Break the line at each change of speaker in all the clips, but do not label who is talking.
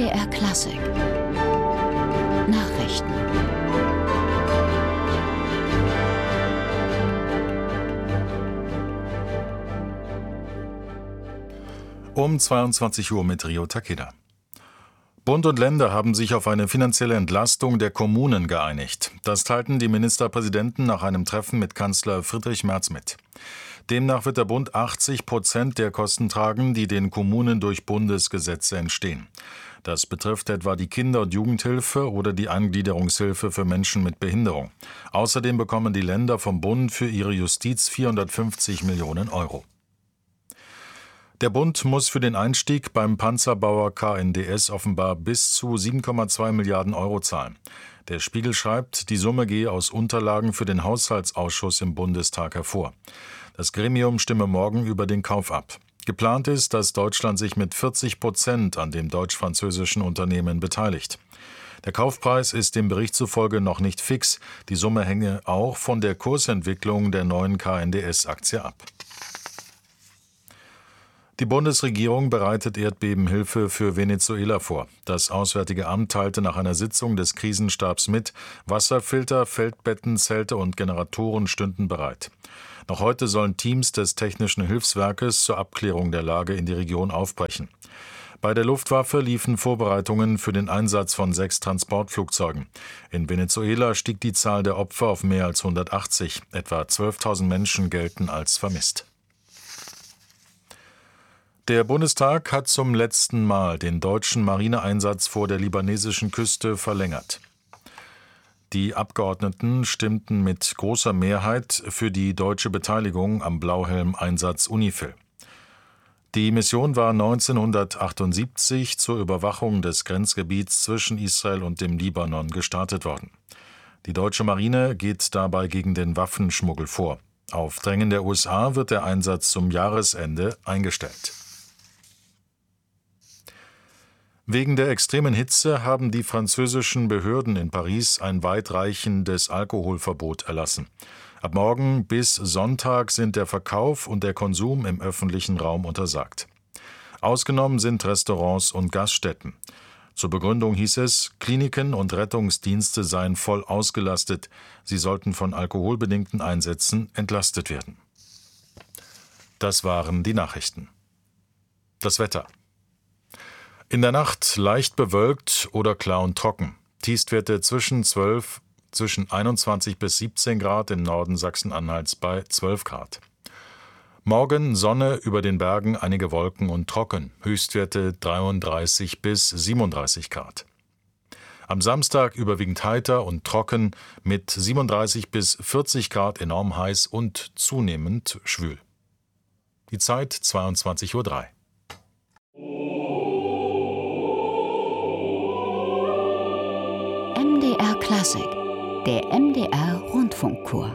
MDR Klassik Nachrichten.
Um 22 Uhr mit Rio Takeda. Bund und Länder haben sich auf eine finanzielle Entlastung der Kommunen geeinigt. Das teilten die Ministerpräsidenten nach einem Treffen mit Kanzler Friedrich Merz mit. Demnach wird der Bund 80% der Kosten tragen, die den Kommunen durch Bundesgesetze entstehen. Das betrifft etwa die Kinder- und Jugendhilfe oder die Eingliederungshilfe für Menschen mit Behinderung. Außerdem bekommen die Länder vom Bund für ihre Justiz 450 Millionen Euro. Der Bund muss für den Einstieg beim Panzerbauer KNDS offenbar bis zu 7,2 Milliarden Euro zahlen. Der Spiegel schreibt, die Summe gehe aus Unterlagen für den Haushaltsausschuss im Bundestag hervor. Das Gremium stimme morgen über den Kauf ab. Geplant ist, dass Deutschland sich mit 40% an dem deutsch-französischen Unternehmen beteiligt. Der Kaufpreis ist dem Bericht zufolge noch nicht fix. Die Summe hänge auch von der Kursentwicklung der neuen KNDS-Aktie ab. Die Bundesregierung bereitet Erdbebenhilfe für Venezuela vor. Das Auswärtige Amt teilte nach einer Sitzung des Krisenstabs mit, Wasserfilter, Feldbetten, Zelte und Generatoren stünden bereit. Noch heute sollen Teams des Technischen Hilfswerkes zur Abklärung der Lage in die Region aufbrechen. Bei der Luftwaffe liefen Vorbereitungen für den Einsatz von 6 Transportflugzeugen. In Venezuela stieg die Zahl der Opfer auf mehr als 180. Etwa 12.000 Menschen gelten als vermisst. Der Bundestag hat zum letzten Mal den deutschen Marineeinsatz vor der libanesischen Küste verlängert. Die Abgeordneten stimmten mit großer Mehrheit für die deutsche Beteiligung am Blauhelm-Einsatz UNIFIL. Die Mission war 1978 zur Überwachung des Grenzgebiets zwischen Israel und dem Libanon gestartet worden. Die deutsche Marine geht dabei gegen den Waffenschmuggel vor. Auf Drängen der USA wird der Einsatz zum Jahresende eingestellt. Wegen der extremen Hitze haben die französischen Behörden in Paris ein weitreichendes Alkoholverbot erlassen. Ab morgen bis Sonntag sind der Verkauf und der Konsum im öffentlichen Raum untersagt. Ausgenommen sind Restaurants und Gaststätten. Zur Begründung hieß es, Kliniken und Rettungsdienste seien voll ausgelastet. Sie sollten von alkoholbedingten Einsätzen entlastet werden. Das waren die Nachrichten. Das Wetter. In der Nacht leicht bewölkt oder klar und trocken. Tiefstwerte zwischen 21 bis 17 Grad im Norden Sachsen-Anhalts bei 12 Grad. Morgen Sonne, über den Bergen einige Wolken und trocken. Höchstwerte 33 bis 37 Grad. Am Samstag überwiegend heiter und trocken mit 37 bis 40 Grad enorm heiß und zunehmend schwül. Die Zeit 22:03 Uhr.
MDR Klassik, der MDR Rundfunkchor.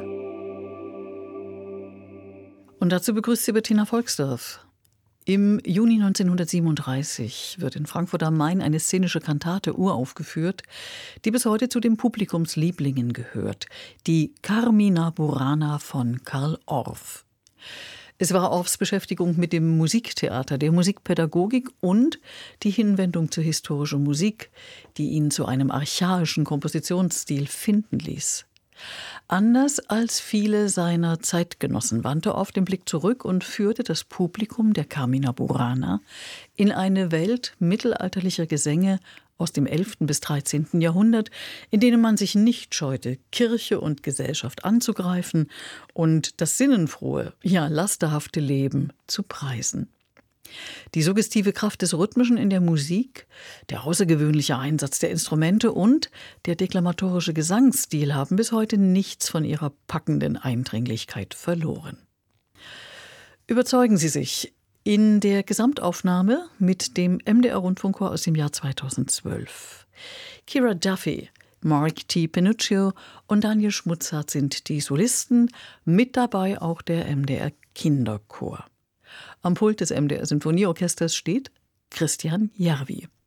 Und dazu begrüßt sie Bettina Volksdorf. Im Juni 1937 wird in Frankfurt am Main eine szenische Kantate uraufgeführt, die bis heute zu den Publikumslieblingen gehört, die Carmina Burana von Karl Orff. Es war Orffs Beschäftigung mit dem Musiktheater, der Musikpädagogik und die Hinwendung zur historischen Musik, die ihn zu einem archaischen Kompositionsstil finden ließ. Anders als viele seiner Zeitgenossen wandte Orff den Blick zurück und führte das Publikum der Carmina Burana in eine Welt mittelalterlicher Gesänge aus dem 11. bis 13. Jahrhundert, in denen man sich nicht scheute, Kirche und Gesellschaft anzugreifen und das sinnenfrohe, ja lasterhafte Leben zu preisen. Die suggestive Kraft des Rhythmischen in der Musik, der außergewöhnliche Einsatz der Instrumente und der deklamatorische Gesangsstil haben bis heute nichts von ihrer packenden Eindringlichkeit verloren. Überzeugen Sie sich in der Gesamtaufnahme mit dem MDR Rundfunkchor aus dem Jahr 2012. Kira Duffy, Mark T. Pinuccio und Daniel Schmutzert sind die Solisten, mit dabei auch der MDR Kinderchor. Am Pult des MDR Sinfonieorchesters steht Christian Järvi.